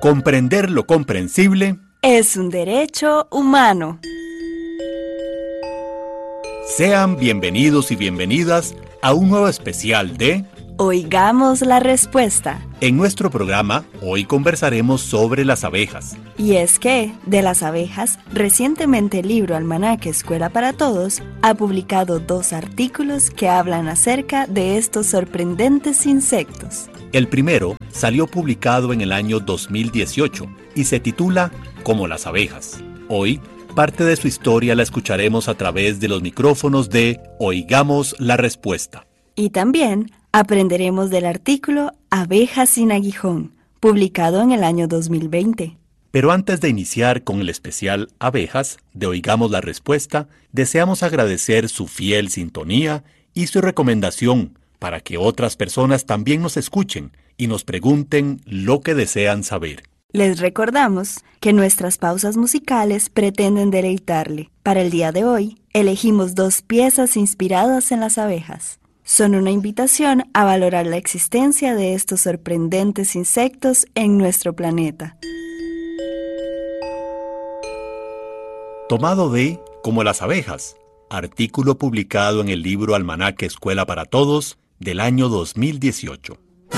Comprender lo comprensible es un derecho humano. Sean bienvenidos y bienvenidas a un nuevo especial de Oigamos la respuesta. En nuestro programa, hoy conversaremos sobre las abejas. Y es que, de las abejas, recientemente el libro Almanaque Escuela para Todos ha publicado 2 artículos que hablan acerca de estos sorprendentes insectos. El primero salió publicado en el año 2018 y se titula Como las abejas. Hoy, parte de su historia la escucharemos a través de los micrófonos de Oigamos la Respuesta. Y también aprenderemos del artículo Abejas sin aguijón, publicado en el año 2020. Pero antes de iniciar con el especial Abejas de Oigamos la Respuesta, deseamos agradecer su fiel sintonía y su recomendación para que otras personas también nos escuchen y nos pregunten lo que desean saber. Les recordamos que nuestras pausas musicales pretenden deleitarle. Para el día de hoy, elegimos 2 piezas inspiradas en las abejas. Son una invitación a valorar la existencia de estos sorprendentes insectos en nuestro planeta. Tomado de Como las abejas, artículo publicado en el libro Almanaque Escuela para Todos del año 2018.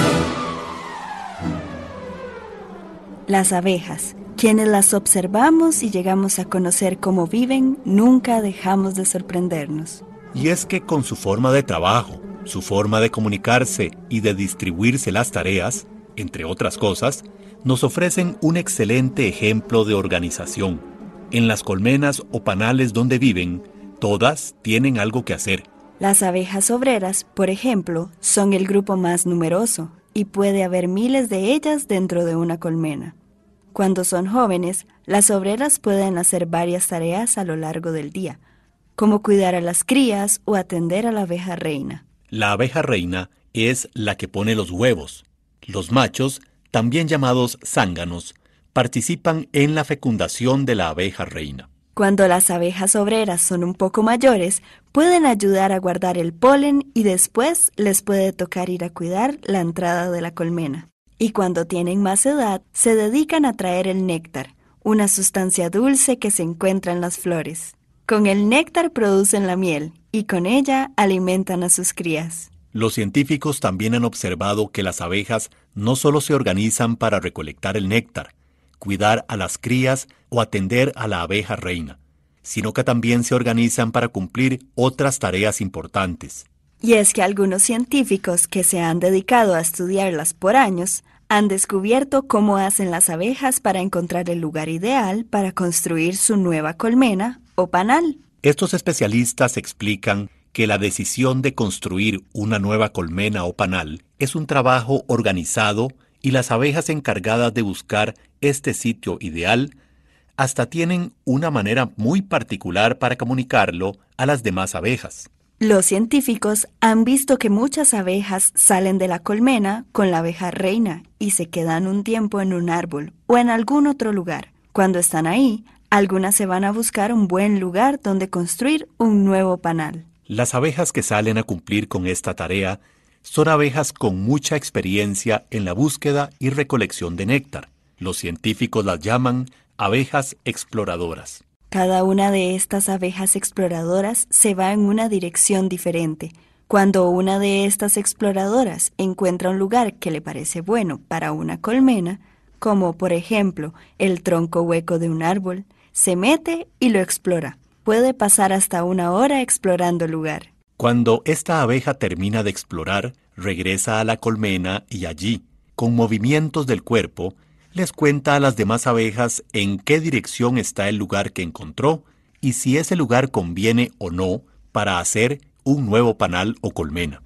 Las abejas, quienes las observamos y llegamos a conocer cómo viven, nunca dejamos de sorprendernos. Y es que con su forma de trabajo, su forma de comunicarse y de distribuirse las tareas, entre otras cosas, nos ofrecen un excelente ejemplo de organización. En las colmenas o panales donde viven, todas tienen algo que hacer. Las abejas obreras, por ejemplo, son el grupo más numeroso y puede haber miles de ellas dentro de una colmena. Cuando son jóvenes, las obreras pueden hacer varias tareas a lo largo del día, como cuidar a las crías o atender a la abeja reina. La abeja reina es la que pone los huevos. Los machos, también llamados zánganos, participan en la fecundación de la abeja reina. Cuando las abejas obreras son un poco mayores, pueden ayudar a guardar el polen y después les puede tocar ir a cuidar la entrada de la colmena. Y cuando tienen más edad, se dedican a traer el néctar, una sustancia dulce que se encuentra en las flores. Con el néctar producen la miel y con ella alimentan a sus crías. Los científicos también han observado que las abejas no solo se organizan para recolectar el néctar, cuidar a las crías o atender a la abeja reina, sino que también se organizan para cumplir otras tareas importantes. Y es que algunos científicos que se han dedicado a estudiarlas por años han descubierto cómo hacen las abejas para encontrar el lugar ideal para construir su nueva colmena o panal. Estos especialistas explican que la decisión de construir una nueva colmena o panal es un trabajo organizado y las abejas encargadas de buscar este sitio ideal hasta tienen una manera muy particular para comunicarlo a las demás abejas. Los científicos han visto que muchas abejas salen de la colmena con la abeja reina y se quedan un tiempo en un árbol o en algún otro lugar. Cuando están ahí, algunas se van a buscar un buen lugar donde construir un nuevo panal. Las abejas que salen a cumplir con esta tarea son abejas con mucha experiencia en la búsqueda y recolección de néctar. Los científicos las llaman abejas exploradoras. Cada una de estas abejas exploradoras se va en una dirección diferente. Cuando una de estas exploradoras encuentra un lugar que le parece bueno para una colmena, como por ejemplo el tronco hueco de un árbol, se mete y lo explora. Puede pasar hasta 1 hora explorando el lugar. Cuando esta abeja termina de explorar, regresa a la colmena y allí, con movimientos del cuerpo, les cuenta a las demás abejas en qué dirección está el lugar que encontró y si ese lugar conviene o no para hacer un nuevo panal o colmena.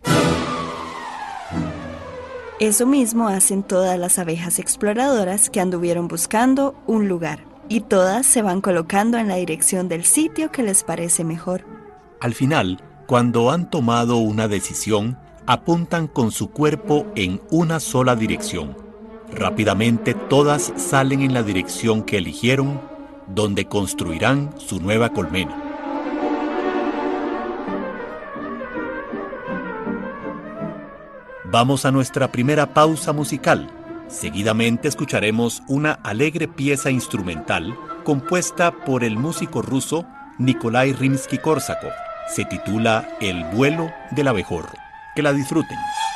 Eso mismo hacen todas las abejas exploradoras que anduvieron buscando un lugar, y todas se van colocando en la dirección del sitio que les parece mejor. Al final, cuando han tomado una decisión, apuntan con su cuerpo en una sola dirección. Rápidamente todas salen en la dirección que eligieron, donde construirán su nueva colmena. Vamos a nuestra primera pausa musical Seguidamente escucharemos una alegre pieza instrumental compuesta por el músico ruso Nikolai Rimsky-Korsakov. Se titula El vuelo del abejorro. Que la disfruten.